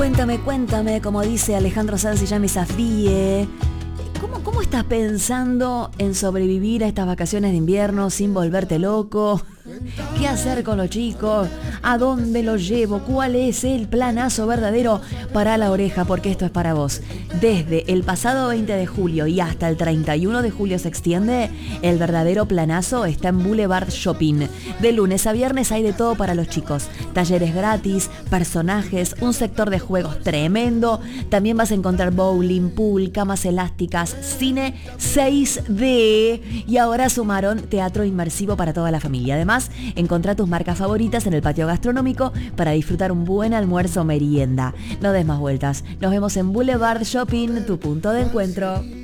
Cuéntame, como dice Alejandro Sanz y Yami Safdie. ¿Cómo estás pensando en sobrevivir a estas vacaciones de invierno sin volverte loco? ¿Qué hacer con los chicos? ¿A dónde los llevo? ¿Cuál es el planazo verdadero? Para la oreja, porque esto es para vos. Desde el pasado 20 de julio y hasta el 31 de julio se extiende, el verdadero planazo está en Boulevard Shopping. De lunes a viernes hay de todo para los chicos. Talleres gratis, personajes, un sector de juegos tremendo. También vas a encontrar bowling, pool, camas elásticas, cine 6D. Y ahora sumaron teatro inmersivo para toda la familia. Además, encontrá tus marcas favoritas en el patio gastronómico para disfrutar un buen almuerzo o merienda. No des más vueltas. Nos vemos en Boulevard Shopping, tu punto de encuentro.